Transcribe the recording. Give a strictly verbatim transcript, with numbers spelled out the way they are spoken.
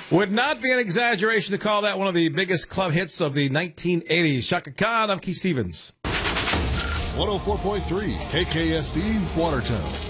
Would not be an exaggeration to call that one of the biggest club hits of the nineteen eighties. Shaka Khan, I'm Keith Stevens. one oh four point three K K S D, Watertown.